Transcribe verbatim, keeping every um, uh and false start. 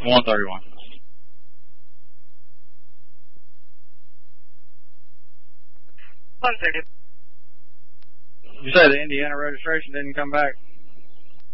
one thirty-one. one thirty. You say the Indiana registration didn't come back?